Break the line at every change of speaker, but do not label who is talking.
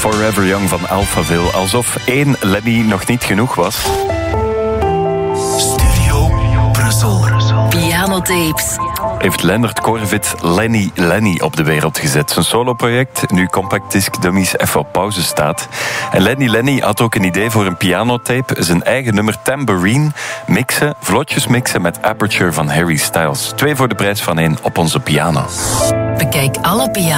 Forever Young van Alphaville. Alsof 1 Lenny nog niet genoeg was.
Studio Brussel.
Pianotapes.
Heeft Leonard Korvit Lenny op de wereld gezet. Zijn soloproject, nu Compact Disc Dummies, even op pauze staat. En Lenny had ook een idee voor een pianotape. Zijn eigen nummer Tambourine mixen, vlotjes mixen met Aperture van Harry Styles. 2 voor de prijs van 1 op onze piano.
Bekijk alle piano